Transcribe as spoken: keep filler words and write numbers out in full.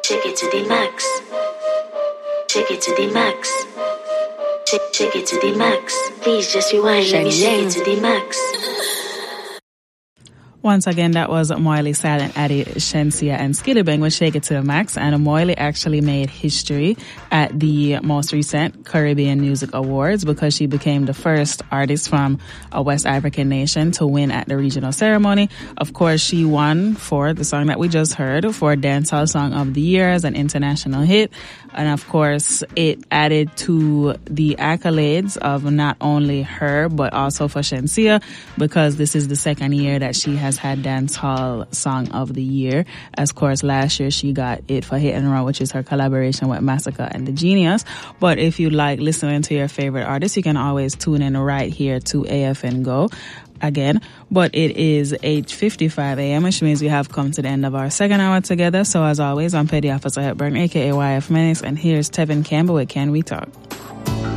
Take it to the max. Take it to the max. Take, take it to the max. Please just rewind. Let me take it to the max. Once again, that was Moily, Silent Addy, Shenseea, and Skillibeng with Shake It to the Max. And Moily actually made history at the most recent Caribbean Music Awards because she became the first artist from a West African nation to win at the regional ceremony. Of course, she won for the song that we just heard for Dancehall Song of the Year as an international hit. And of course, it added to the accolades of not only her, but also for Shenseea, because this is the second year that she has had Dancehall Song of the Year. As of course, last year she got it for Hit and Run, which is her collaboration with Massacre and the Genius. But if you like listening to your favorite artist, you can always tune in right here to A F N Go again. But it is eight fifty-five a.m., which means we have come to the end of our second hour together. So as always, I'm Petty Officer Hepburn, aka Y F Menace, and here's Tevin Campbell with Can We Talk.